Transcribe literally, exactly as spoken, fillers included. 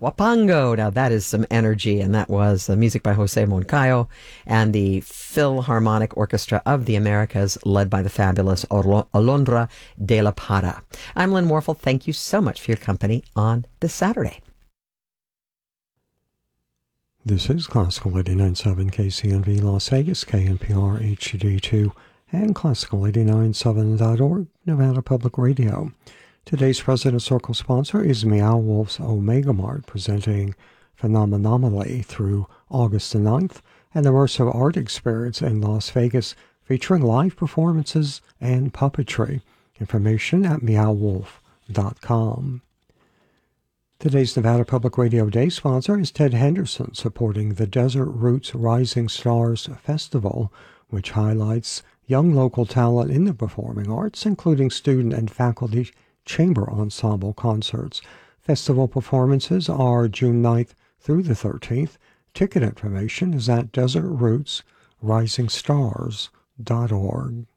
Wapango. Now that is some energy, and that was uh, music by Jose Moncayo and the Philharmonic Orchestra of the Americas, led by the fabulous Alondra de la Parra. I'm Lynn Warfel. Thank you so much for your company on this Saturday. This is Classical eighty-nine point seven K C N V Las Vegas, K N P R H D two, and Classical eighty-nine point seven dot org, Nevada Public Radio. Today's President Circle sponsor is Meow Wolf's Omega Mart, presenting Phenomenally through August the ninth, an immersive art experience in Las Vegas featuring live performances and puppetry. Information at meow wolf dot com. Today's Nevada Public Radio Day sponsor is Ted Henderson, supporting the Desert Roots Rising Stars Festival, which highlights young local talent in the performing arts, including student and faculty chamber ensemble concerts. Festival performances are June ninth through the thirteenth. Ticket information is at desert roots rising stars dot org.